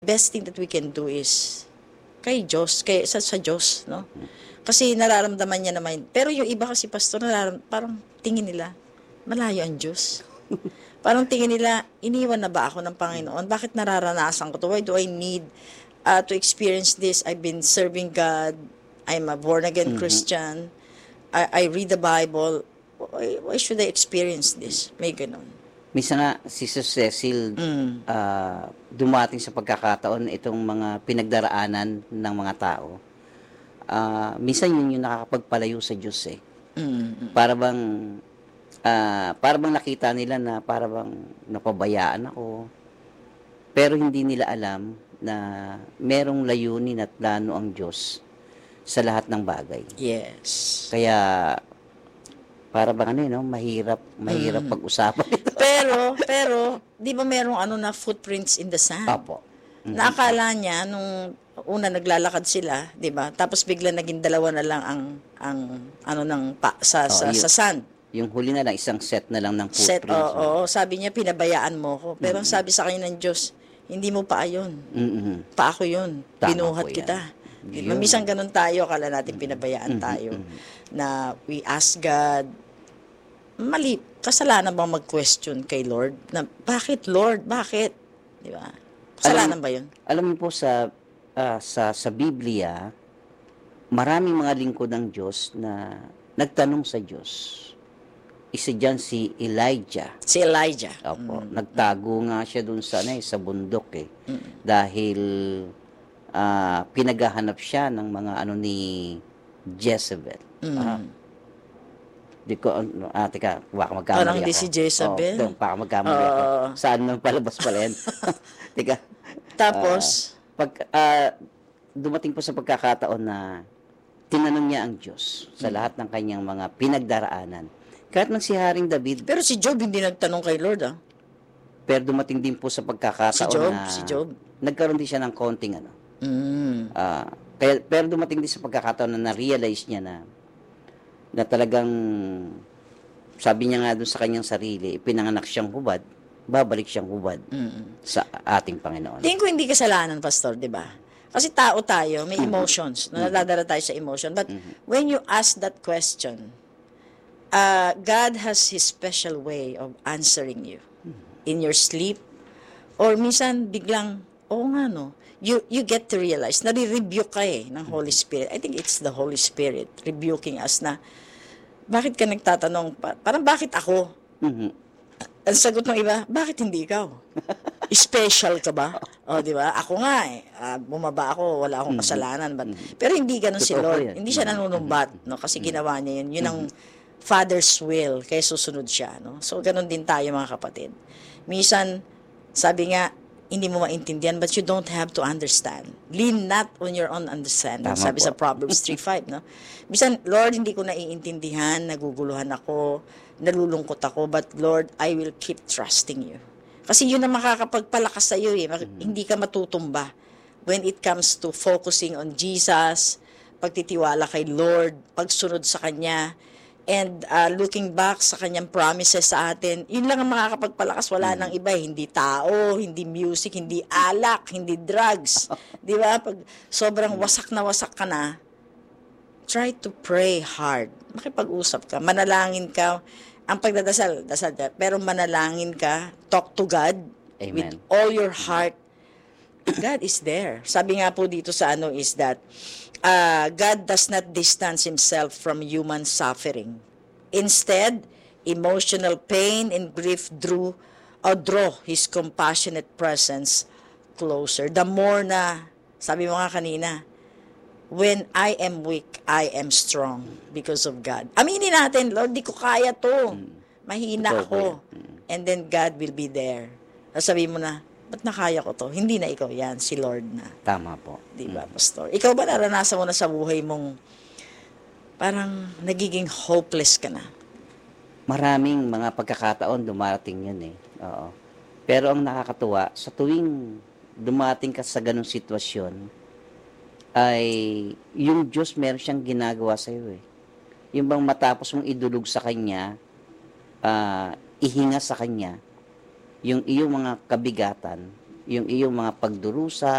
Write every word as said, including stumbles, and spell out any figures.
best thing that we can do is kay Diyos, kay, sa, sa Diyos, no? Kasi nararamdaman niya naman. Pero yung iba kasi, pastor, nararam, parang tingin nila, malayo ang Diyos. Parang tingin nila, iniwan na ba ako ng Panginoon? Bakit nararanasan ko to? Why do I need uh, to experience this? I've been serving God. I'm a born-again Mhm. Christian. I, I read the Bible. Why, why should I experience this? May ganun. Minsan nga, si Sis Cecil, Mm. ah, dumating sa pagkakataon itong mga pinagdaraanan ng mga tao. Ah, minsan yun yung nakakapagpalayo sa Diyos eh. Mm. Para bang, ah, para bang nakita nila na para bang napabayaan ako. Pero hindi nila alam na merong layunin at plano ang Diyos sa lahat ng bagay. Yes. Kaya, para bang ano yun, no? mahirap, mahirap Mm. pag-usapan ito. Pero, pero, di ba merong ano na footprints in the sand? Apo. Mhm. Naakala niya, nung una naglalakad sila, di ba? Tapos bigla naging dalawa na lang ang, ang ano ng pa, sa, Oo, sa, yun. sa sand. Yung huli na lang, isang set na lang ng Set, footprints. oo, oo. Sabi niya, pinabayaan mo ko. Pero ang sabi sa kanya ng Diyos, hindi mo pa ayon. Mm-mm. Pa ako yun. Tama Binuhat po yan. kita. Di ba? Yun. Minsan ganun tayo, akala natin pinabayaan Mhm, tayo. mhm. Na we ask God, mali, kasalanan bang mag-question kay Lord? Na, bakit Lord? Bakit? Di ba? Kasalanan Alam- ba yun? Alam mo po sa ah, sa sa Biblia, maraming mga lingkod ng Diyos na nagtanong sa Diyos. Isa diyan si Elijah. Si Elijah. Opo, Mm. nagtago nga siya dun sa ano, eh, sa bundok eh. Mm. Dahil ah, pinaghahanap siya ng mga ano ni Jezebel. Mm. Ah, di ko, ano, ah, teka, baka magkamali Parang ako. di si Jezebel. Oo, baka magkamali ako. Oo. Saan nang palabas pala yan? Teka. Tapos, Ah, pag ah, dumating po sa pagkakataon na tinanong niya ang Diyos sa Mm. lahat ng kanyang mga pinagdaraanan. Kahit man si Haring David, pero si Job hindi nagtanong kay Lord, ah. pero dumating din po sa Si pagkakataon Job, na si Job. nagkaroon din siya ng konting ano. Mm. ah, kaya, pero dumating din sa pagkakataon na na-realize niya na na talagang sabi niya nga doon sa kanyang sarili, pinanganak siyang hubad, babalik siyang hubad Mm. sa ating Panginoon. Tingin ko hindi kasalanan, Pastor, di ba? Kasi tao tayo, may emotions. Nadadala tayo sa emotion. But when you ask that question, uh, God has His special way of answering you. In your sleep, or minsan biglang, oo nga no, you, you get to realize, nare-rebuke ka eh ng Holy Spirit. I think it's the Holy Spirit rebuking us na, bakit ka nagtatanong? Pa- Parang bakit ako? Mhm. Ang sagot ng iba, bakit hindi ikaw? Special ka ba? O, di ba? Ako nga eh. ah, bumaba ako, wala akong kasalanan. But, pero hindi ganun si Totoo Lord. yan. Hindi siya nanunumbat, no? Kasi ginawa niya yun. Yun ang Father's will, kaya susunod siya, no? So, ganun din tayo, mga kapatid. Minsan, sabi nga, hindi mo maintindihan, but you don't have to understand. Lean not on your own understanding. Tama Sabi po. sa Proverbs three five, no? Minsan, Lord, hindi ko naiintindihan, naguguluhan ako, nalulungkot ako, but Lord, I will keep trusting you. Kasi yun ang makakapagpalakas sa iyo eh. Mak- Hindi ka matutumba when it comes to focusing on Jesus, pagtitiwala kay Lord, pagsunod sa Kanya, and uh, looking back sa Kanyang promises sa atin. Yun lang ang makakapagpalakas. Wala nang iba eh. Hindi tao, hindi music, hindi alak, hindi drugs. Di ba? Pag sobrang wasak na wasak ka na, try to pray hard. Makipag-usap ka, manalangin ka. Ang pagdadasal, dasal ka, pero manalangin ka, talk to God with Amen. all your heart. God is there. Sabi nga po dito sa ano is that uh, God does not distance Himself from human suffering. Instead, emotional pain and grief drew or draw His compassionate presence closer. The more na, sabi mo nga kanina, when I am weak, I am strong because of God. Aminin natin, Lord, di ko kaya to. Mahina Totoo po ako. yan. And then God will be there. Sabi mo na, ba't nakaya ko to? Hindi na ikaw yan, si Lord na. Tama po. Di ba, Pastor? Ikaw ba naranasan mo na sa buhay mong parang nagiging hopeless ka na? Maraming mga pagkakataon dumarating yun eh. Oo. Pero ang nakakatuwa, sa tuwing dumating ka sa ganong sitwasyon, ay yung Diyos meron siyang ginagawa sa iyo eh. Yung bang matapos mong idulog sa Kanya, ah, ihinga sa Kanya, yung iyong mga kabigatan, yung iyong mga pagdurusa,